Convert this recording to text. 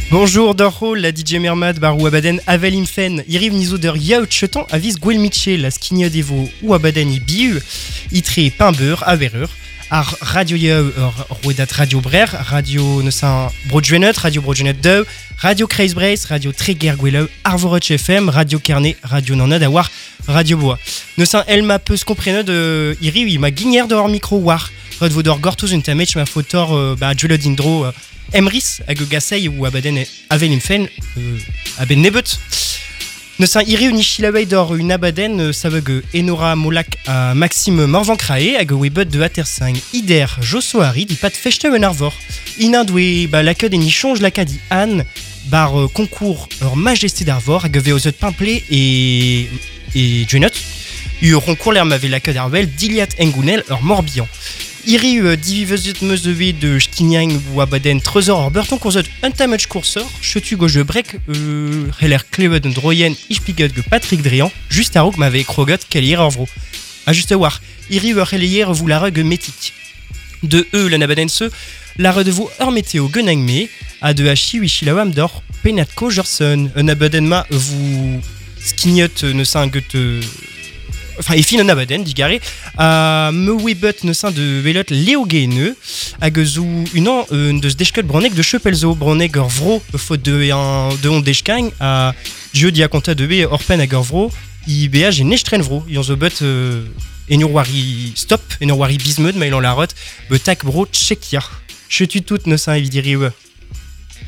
Bonjour Dorho, la DJ Mermad, Barou Abaden, Avel Imfen, Iriv Nizoder Yaout Chetan, Avis Gwel Mitchell, la Skinia Devo, ou Abaden i Biu, Itre Pimbeur, Avereur, Ar Radio Yao, Rouedat Radio Brer, Radio Nessin Brodjuenet, Radio Brodjuenet 2, Radio Kreis Brace, Radio Tréguer Gweleu, Arvoroch FM, Radio Carnet, Radio Nanad Awar, Radio Bois. Nessin Elma Peus Comprened de Iriv, ma guinière de hors micro war, Rod Vodor Gortouz une tamech ma photor, Julod Indro, Emrys hag gasei ou abaden avel imfen aben nebet. Neuze iri uni chilawei d'or une abaden saveg enora molak a Maxime Morvan-Crae hag webet de Hatersang Ider Josoari di pat fechte un arvor. Inan doue lakad en ichonge lakadi Anne bar concours ur majesté d'arvor hag veozet pimplé et djenot. Ur concours l'air m'avait lakad arvel diliat engounel ur Morbihan. Iri divivezut meus de Stiniang ou abaden trezor ur beurton courzet un tamage courseur, chetu gauche de break heller klevet un droyen ichpiget ge Patrick Drian, juste à rouk m'avait krogot kalier ur vro. A juste war, iri ur helier vous la rug métique. De l'an abadense, la re de vous ur météo genangme, a de hachi wichilawam d'or penat kojerson, un abadenma vous skiniot ne singet enfin et fin an abaden digare a me webet ne sein de velot Léo Gaineux hag zou unan deus dechket bronek de chepelzo bronek ur vro faute de on dechkañ a dieu dia konta de be orpen hag ur vro i beaj e nechtren vro ion zo bet enur wari stop enur wari bismeud ma ilan la rot betak bro tchekia chetu tout ne sein evidiri